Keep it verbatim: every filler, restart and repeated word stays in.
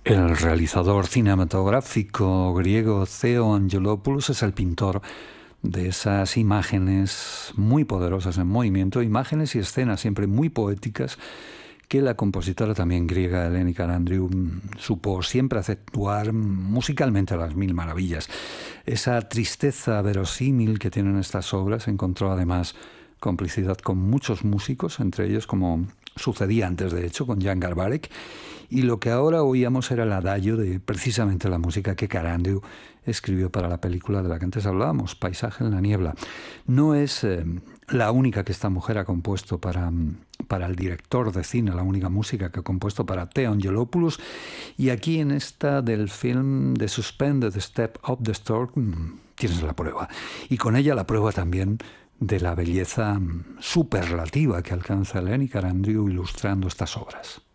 El realizador cinematográfico griego Theo Angelopoulos es el pintor de esas imágenes muy poderosas en movimiento, imágenes y escenas siempre muy poéticas que la compositora también griega Eleni Karandriou supo siempre acentuar musicalmente a las mil maravillas. Esa tristeza verosímil que tienen estas obras encontró además complicidad con muchos músicos, entre ellos, como sucedía antes de hecho con Jan Garbarek, y lo que ahora oíamos era el adagio de precisamente la música que Karandriou escribió para la película de la que antes hablábamos, Paisaje en la niebla. No es eh, la única que esta mujer ha compuesto para, para el director de cine, la única música que ha compuesto para Theo Angelopoulos, y aquí en esta del film The Suspended Step of the Stork tienes la prueba, y con ella la prueba también de la belleza superlativa que alcanza Eleni Karandriou ilustrando estas obras.